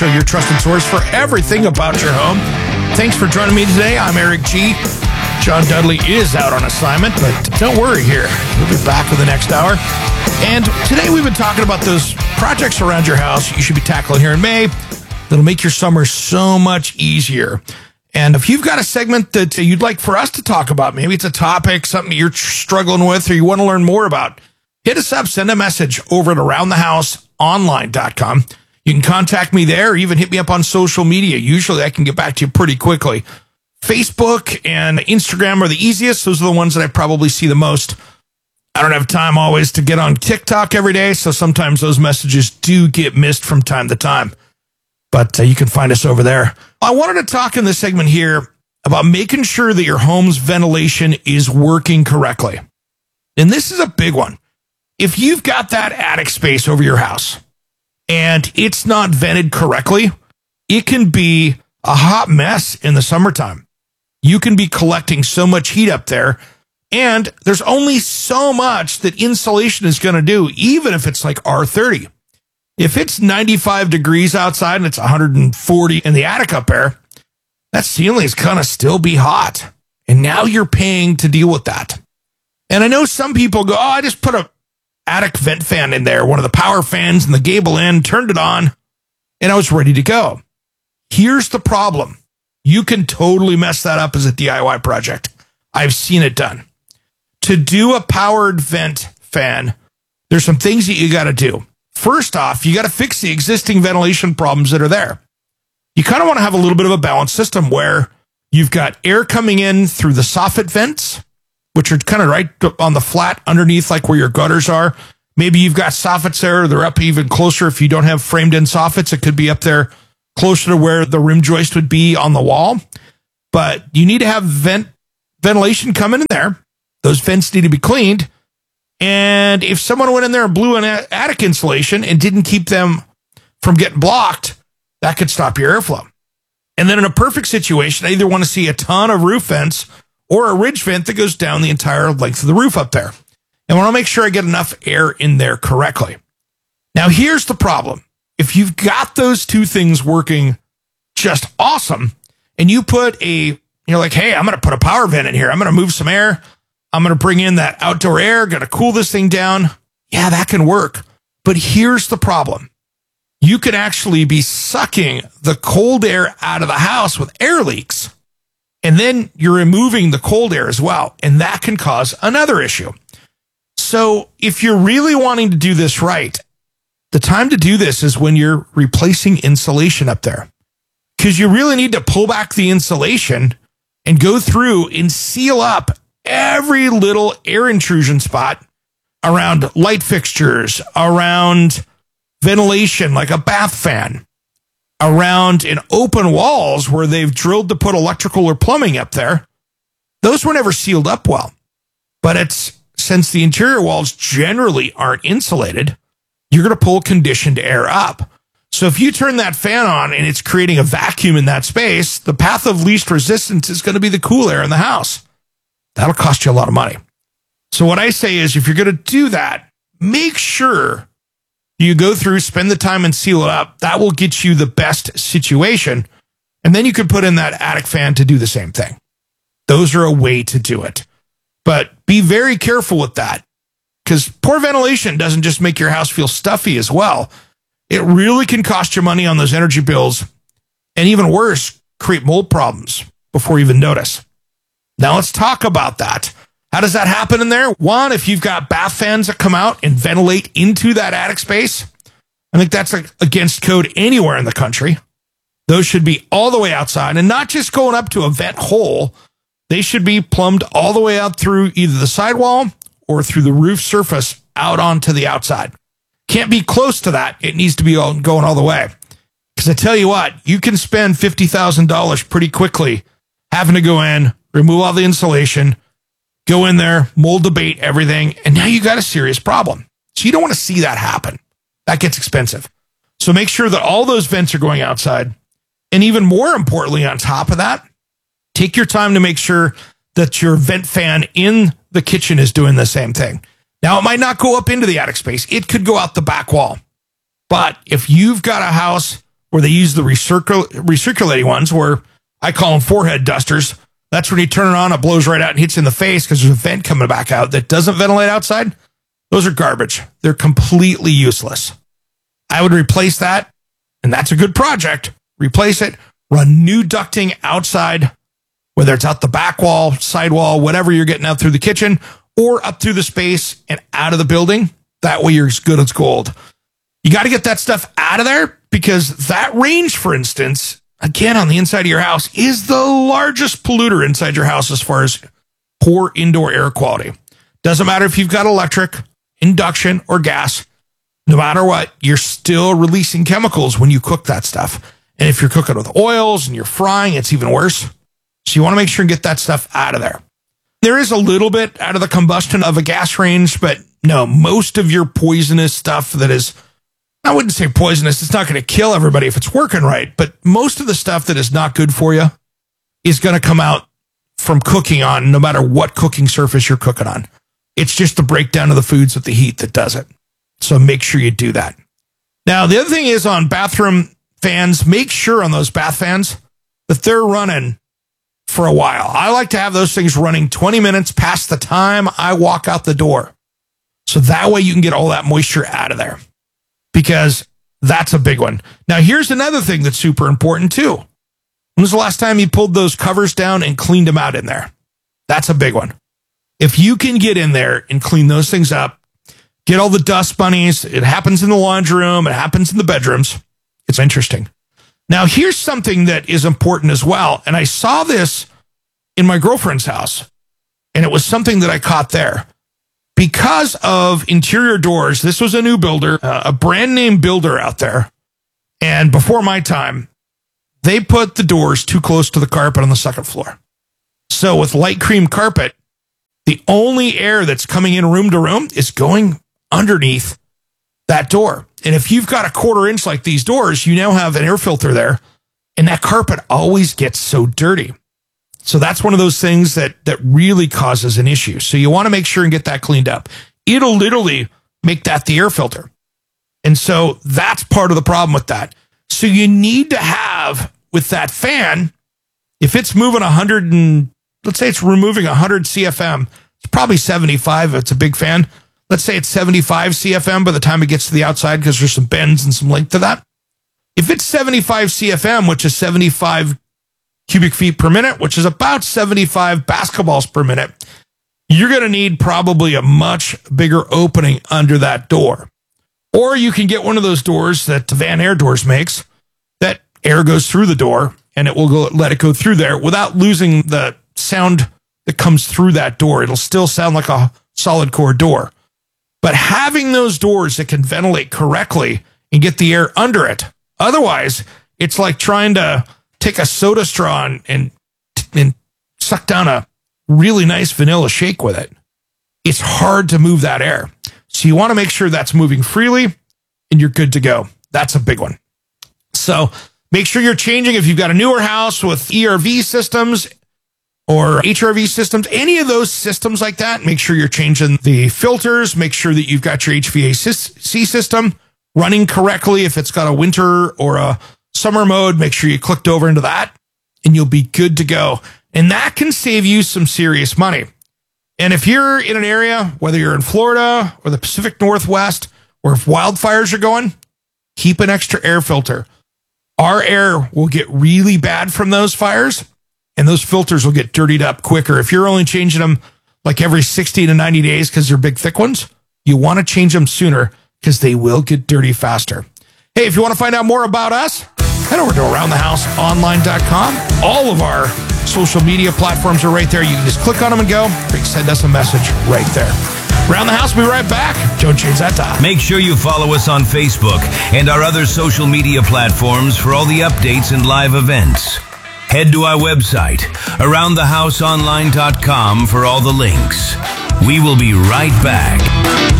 your trusted source for everything about your home. Thanks for joining me today. I'm Eric G. John Dudley is out on assignment, but don't worry here. We'll be back for the next hour. And today we've been talking about those projects around your house you should be tackling here in May that'll make your summer so much easier. And if you've got a segment that you'd like for us to talk about, maybe it's a topic, something you're struggling with or you want to learn more about, hit us up, send a message over at aroundthehouseonline.com. You can contact me there or even hit me up on social media. Usually I can get back to you pretty quickly. Facebook and Instagram are the easiest. Those are the ones that I probably see the most. I don't have time always to get on TikTok every day, so sometimes those messages do get missed from time to time. But you can find us over there. I wanted to talk in this segment here about making sure that your home's ventilation is working correctly. And this is a big one. If you've got that attic space over your house and it's not vented correctly, it can be a hot mess in the summertime. You can be collecting so much heat up there, and there's only so much that insulation is going to do, even if it's like R30. If it's 95 degrees outside and it's 140 in the attic up there, that ceiling is going to still be hot. And now you're paying to deal with that. And I know some people go, I just put a attic vent fan in there, one of the power fans in the gable end, turned it on, and I was ready to go. Here's the problem. You can totally mess that up as a DIY project. I've seen it done. To do a powered vent fan, there's some things that you got to do. First off, you got to fix the existing ventilation problems that are there. You kind of want to have a little bit of a balanced system where you've got air coming in through the soffit vents, which are kind of right on the flat underneath, like where your gutters are. Maybe you've got soffits there. They're up even closer. If you don't have framed in soffits, it could be up there closer to where the rim joist would be on the wall. But you need to have ventilation coming in there. Those vents need to be cleaned. And if someone went in there and blew an attic insulation and didn't keep them from getting blocked, that could stop your airflow. And then in a perfect situation, I either want to see a ton of roof vents or a ridge vent that goes down the entire length of the roof up there. And I want to make sure I get enough air in there correctly. Now, here's the problem. If you've got those two things working just awesome, and you put you're like, hey, I'm going to put a power vent in here. I'm going to move some air. I'm going to bring in that outdoor air, going to cool this thing down. Yeah, that can work. But here's the problem. You could actually be sucking the cold air out of the house with air leaks. And then you're removing the cold air as well. And that can cause another issue. So if you're really wanting to do this right, the time to do this is when you're replacing insulation up there. Because you really need to pull back the insulation and go through and seal up every little air intrusion spot around light fixtures, around ventilation like a bath fan, around in open walls where they've drilled to put electrical or plumbing up there. Those were never sealed up well. But since the interior walls generally aren't insulated, you're going to pull conditioned air up. So if you turn that fan on and it's creating a vacuum in that space, the path of least resistance is going to be the cool air in the house. That'll cost you a lot of money. So what I say is if you're going to do that, make sure you go through, spend the time and seal it up. That will get you the best situation. And then you can put in that attic fan to do the same thing. Those are a way to do it. But be very careful with that, because poor ventilation doesn't just make your house feel stuffy as well. It really can cost you money on those energy bills, and even worse, create mold problems before you even notice. Now let's talk about that. How does that happen in there? One, if you've got bath fans that come out and ventilate into that attic space, I think that's against code anywhere in the country. Those should be all the way outside and not just going up to a vent hole. They should be plumbed all the way out through either the sidewall or through the roof surface out onto the outside. Can't be close to that. It needs to be going all the way. Because I tell you what, you can spend $50,000 pretty quickly having to go in, remove all the insulation, go in there, mold abate everything, and now you got a serious problem. So you don't want to see that happen. That gets expensive. So make sure that all those vents are going outside. And even more importantly, on top of that, take your time to make sure that your vent fan in the kitchen is doing the same thing. Now, it might not go up into the attic space. It could go out the back wall. But if you've got a house where they use the recirculating ones, where I call them forehead dusters. That's when you turn it on, it blows right out and hits you in the face because there's a vent coming back out that doesn't ventilate outside. Those are garbage. They're completely useless. I would replace that, and that's a good project. Replace it, run new ducting outside, whether it's out the back wall, side wall, whatever you're getting out through the kitchen, or up through the space and out of the building. That way you're as good as gold. You got to get that stuff out of there because that range, for instance, again, on the inside of your house, is the largest polluter inside your house as far as poor indoor air quality. Doesn't matter if you've got electric, induction, or gas. No matter what, you're still releasing chemicals when you cook that stuff. And if you're cooking with oils and you're frying, it's even worse. So you want to make sure and get that stuff out of there. There is a little bit out of the combustion of a gas range, but no, most of your poisonous stuff that is, I wouldn't say poisonous, it's not going to kill everybody if it's working right, but most of the stuff that is not good for you is going to come out from cooking on no matter what cooking surface you're cooking on. It's just the breakdown of the foods with the heat that does it. So make sure you do that. Now, the other thing is on bathroom fans, make sure on those bath fans that they're running for a while. I like to have those things running 20 minutes past the time I walk out the door. So that way you can get all that moisture out of there, because that's a big one. Now, here's another thing that's super important too. When was the last time you pulled those covers down and cleaned them out in there? That's a big one. If you can get in there and clean those things up, get all the dust bunnies, it happens in the laundry room, it happens in the bedrooms. It's interesting. Now, here's something that is important as well. And I saw this in my girlfriend's house, and it was something that I caught there. Because of interior doors, this was a new builder, a brand name builder out there. And before my time, they put the doors too close to the carpet on the second floor. So with light cream carpet, the only air that's coming in room to room is going underneath that door. And if you've got a 1/4 inch like these doors, you now have an air filter there, and that carpet always gets so dirty. So that's one of those things that really causes an issue. So you want to make sure and get that cleaned up. It'll literally make that the air filter. And so that's part of the problem with that. So you need to have, with that fan, if it's moving 100 and let's say it's removing 100 CFM, it's probably 75 if it's a big fan. Let's say it's 75 CFM by the time it gets to the outside, because there's some bends and some length to that. If it's 75 CFM, which is 75 cubic feet per minute, which is about 75 basketballs per minute, you're going to need probably a much bigger opening under that door. Or you can get one of those doors that Van Air Doors makes, that air goes through the door and it will let it go through there without losing the sound that comes through that door. It'll still sound like a solid core door. But having those doors that can ventilate correctly and get the air under it. Otherwise, it's like trying to take a soda straw and suck down a really nice vanilla shake with it. It's hard to move that air. So you want to make sure that's moving freely and you're good to go. That's a big one. So make sure you're changing if you've got a newer house with ERV systems or HRV systems, any of those systems like that. Make sure you're changing the filters. Make sure that you've got your HVAC system running correctly. If it's got a winter or a summer mode, make sure you clicked over into that and you'll be good to go. And that can save you some serious money. And if you're in an area, whether you're in Florida or the Pacific Northwest, or if wildfires are going, keep an extra air filter. Our air will get really bad from those fires, and those filters will get dirtied up quicker. If you're only changing them like every 60 to 90 days because they're big, thick ones, you want to change them sooner because they will get dirty faster. Hey, if you want to find out more about us, head over to AroundTheHouseOnline.com. All of our social media platforms are right there. You can just click on them and go. Or you can send us a message right there. Around the House, we'll be right back. Don't change that dial. Make sure you follow us on Facebook and our other social media platforms for all the updates and live events. Head to our website, AroundTheHouseOnline.com, for all the links. We will be right back.